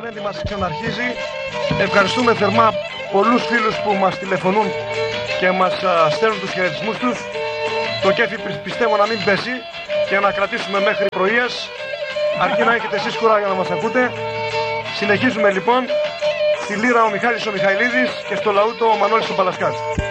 Μπλέντι μας ξαναρχίζει. Ευχαριστούμε θερμά πολλούς φίλους που μας τηλεφωνούν και μας στέλνουν τους χαιρετισμούς τους. Το κέφι πιστεύω να μην πέσει και να κρατήσουμε μέχρι πρωίας, αρκεί να έχετε εσείς κουράγιο να μας ακούτε. Συνεχίζουμε λοιπόν στη λύρα ο Μιχάλης ο Μιχαηλίδης και στο λαούτο ο Μανώλης ο Παλασκάς.